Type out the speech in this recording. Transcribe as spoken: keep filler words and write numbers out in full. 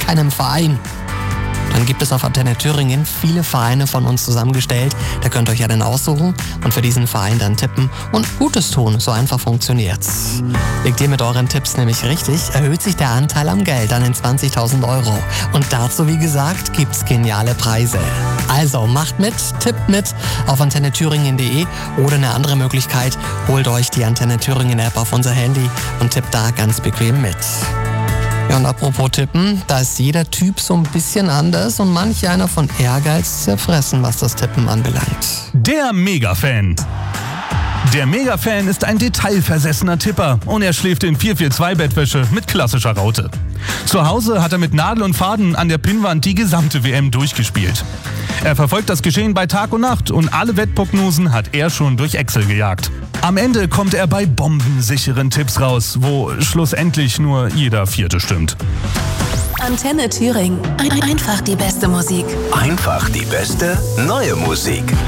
keinem Verein? Dann gibt es auf Antenne Thüringen viele Vereine von uns zusammengestellt. Da könnt ihr euch ja dann aussuchen und für diesen Verein dann tippen und Gutes tun. So einfach funktioniert's. Liegt ihr mit euren Tipps nämlich richtig, erhöht sich der Anteil am Geld an den zwanzigtausend Euro. Und dazu, wie gesagt, gibt's geniale Preise. Also macht mit, tippt mit auf antenne thüringen punkt de oder eine andere Möglichkeit, holt euch die Antenne Thüringen App auf unser Handy und tippt da ganz bequem mit. Ja, und apropos Tippen, da ist jeder Typ so ein bisschen anders und manch einer von Ehrgeiz zerfressen, was das Tippen anbelangt. Der Mega-Fan. Der Mega-Fan ist ein detailversessener Tipper und er schläft in vier vier zwei Bettwäsche mit klassischer Raute. Zu Hause hat er mit Nadel und Faden an der Pinnwand die gesamte W M durchgespielt. Er verfolgt das Geschehen bei Tag und Nacht und alle Wettprognosen hat er schon durch Excel gejagt. Am Ende kommt er bei bombensicheren Tipps raus, wo schlussendlich nur jeder Vierte stimmt. Antenne Thüringen. Ein- Einfach die beste Musik. Einfach die beste neue Musik.